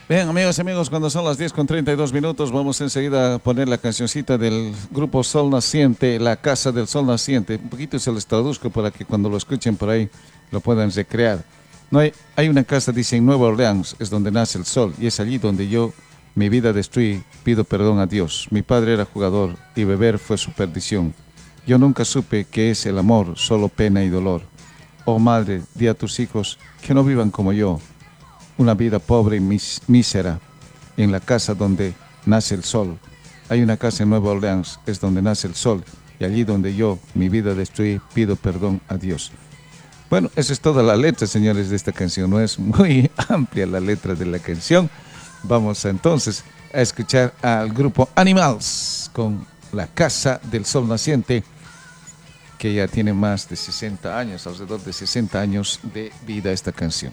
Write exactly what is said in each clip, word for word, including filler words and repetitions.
Bien, amigos y amigos, cuando son las diez con treinta y dos minutos, vamos enseguida a poner la cancioncita del grupo Sol Naciente, La Casa del Sol Naciente. Un poquito se les traduzco para que cuando lo escuchen por ahí lo puedan recrear. No hay, hay una casa, dice, en Nueva Orleans, es donde nace el sol, y es allí donde yo mi vida destruí, pido perdón a Dios. Mi padre era jugador y beber fue su perdición. Yo nunca supe que es el amor, solo pena y dolor. Oh madre, di a tus hijos que no vivan como yo, una vida pobre y mis mísera, en la casa donde nace el sol. Hay una casa en Nueva Orleans, es donde nace el sol, y allí donde yo mi vida destruí, pido perdón a Dios. Bueno, esa es toda la letra, señores, de esta canción. No es muy amplia la letra de la canción. Vamos entonces a escuchar al grupo Animals con La Casa del Sol Naciente, que ya tiene más de sesenta años, alrededor de sesenta años de vida esta canción.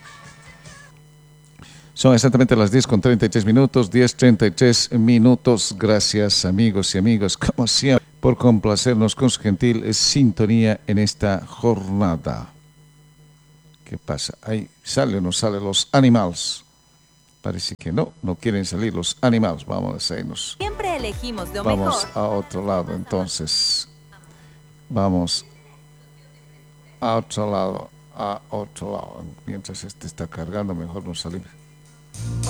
Son exactamente las diez con treinta y tres minutos, diez treinta y tres minutos. Gracias, amigos y amigas, como siempre, por complacernos con su gentil sintonía en esta jornada. ¿Qué pasa? ¿Ahí sale o no sale los Animals? Parece que no, no quieren salir los Animals. Vamos a hacernos. Siempre elegimos lo Vamos mejor. a otro lado, entonces. Vamos a otro lado, a otro lado. Mientras este está cargando, mejor no salir.